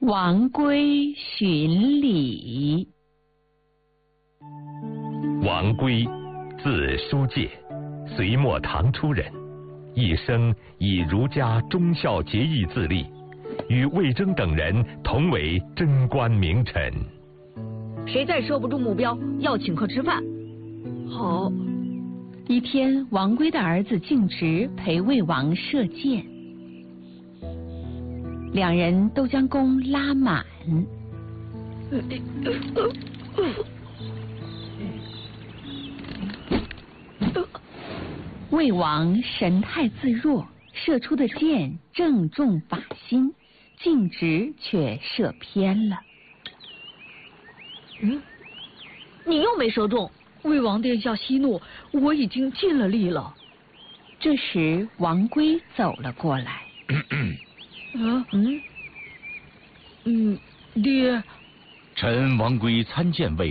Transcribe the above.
王圭寻礼。 王圭，字叔介，隋末唐初人，一生以儒家忠孝节义自立，与魏征等人同为贞观名臣。 谁再设不住目标，要请客吃饭。好。 一天，王圭的儿子敬直陪魏王射箭，两人都将弓拉满。魏王神态自若，射出的箭正中靶心，敬直却射偏了。 你又没射中。魏王殿下息怒，我已经尽了力了。 这时，王圭走了过来。 爹， 臣王圭参见魏